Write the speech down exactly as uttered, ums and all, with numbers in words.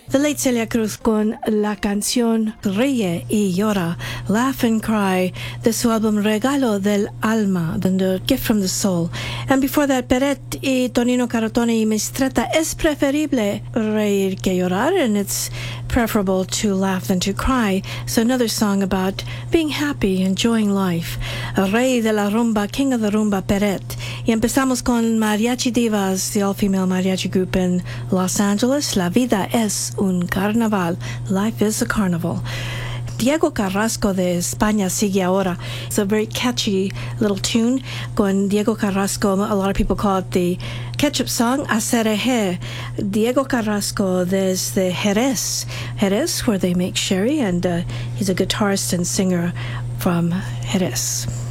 The late Celia Cruz con la canción Ríe y Llora, Laugh and Cry, de su álbum Regalo del Alma, the Gift from the Soul. And before that, Peret y Tonino Carotone y Mistretta, es preferible reír que llorar, and it's preferable to laugh than to cry. So another song about being happy, enjoying life. Rey de la Rumba, King of the Rumba, Peret. Y empezamos con Mariachi Divas, the all-female mariachi group in Los Angeles. La vida es un carnaval. Life is a carnival. Diego Carrasco de España sigue ahora. It's a very catchy little tune. Con Diego Carrasco, a lot of people call it the ketchup song, Acereje. Diego Carrasco desde Jerez. Jerez, where they make sherry, and uh, he's a guitarist and singer from Jerez.